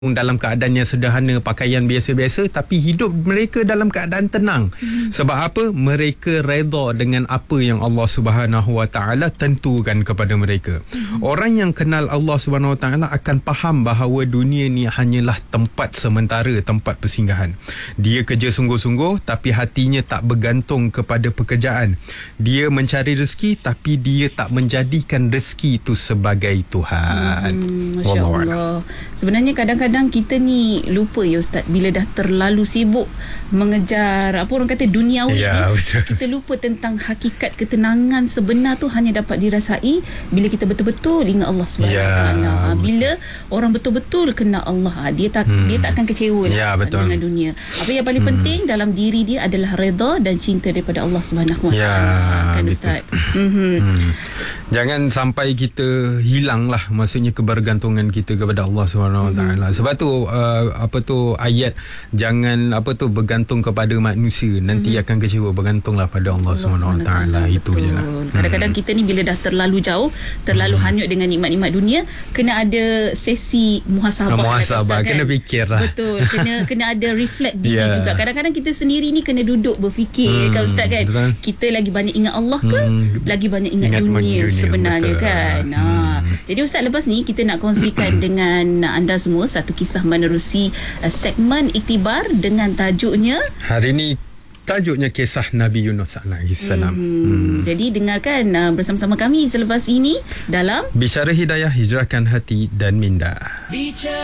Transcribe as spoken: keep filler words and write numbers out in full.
dalam keadaan yang sederhana, pakaian biasa-biasa, tapi hidup mereka dalam keadaan tenang. Hmm. Sebab apa? Mereka redha dengan apa yang Allah Subhanahu Wa Taala tentukan kepada mereka. Hmm. Orang yang kenal Allah Subhanahu Wa Taala akan faham bahawa dunia ni hanyalah tempat sementara, tempat persinggahan. Dia kerja sungguh-sungguh tapi hatinya tak bergantung kepada pekerjaan. Dia mencari rezeki tapi dia tak menjadikan rezeki itu sebagai Tuhan. Hmm, Masya Allah. Sebenarnya kadang-kadang Kadang kita ni lupa ya Ustaz, bila dah terlalu sibuk mengejar apa orang kata duniawi ya, ni, betul. kita lupa tentang hakikat ketenangan sebenar tu hanya dapat dirasai bila kita betul-betul ingat Allah Subhanahu Wa Taala. Bila orang betul-betul kenal Allah, dia tak hmm. dia tak akan kecewa ya, lah dengan dunia. Apa yang paling hmm. penting dalam diri dia adalah redha dan cinta daripada Allah Subhanahu Wa Taala. Ya, kan Ustaz. Mm-hmm. Hmm. Jangan sampai kita hilang lah, maksudnya kebergantungan kita kepada Allah Subhanahu Wa Taala. Hmm. Sebab tu uh, apa tu ayat jangan apa tu bergantung kepada manusia, nanti hmm. akan kecewa, bergantunglah pada Allah, Allah Subhanahu Wa Taala. Itu je lah. Kadang-kadang hmm. kita ni bila dah terlalu jauh, terlalu hmm. hanyut dengan nikmat-nikmat dunia, kena ada sesi muhasabah. Muhasabah, kan? Kena fikir lah. Betul, kena kena ada reflect diri yeah. juga. Kadang-kadang kita sendiri ni kena duduk berfikir, hmm. kan Ustaz kan? Betul. Kita lagi banyak ingat Allah ke? Hmm. Lagi banyak ingat, ingat dunia, dunia sebenarnya, betul. Kan? Ha. Hmm. Jadi Ustaz, lepas ni kita nak kongsikan dengan anda semua satu kisah menerusi uh, segmen Iktibar dengan tajuknya, hari ni tajuknya kisah Nabi Yunus alaihi salam. Hmm. Hmm. Jadi dengarkan uh, bersama-sama kami selepas ini dalam Bicara Hidayah, Hijrahkan Hati dan Minda.